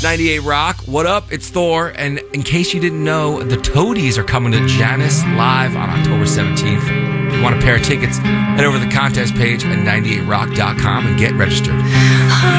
98 Rock. What up? It's Thor. And in case you didn't know, the Toadies are coming to Janus live on October 17th. If you want a pair of tickets, head over to the contest page at 98rock.com and get registered.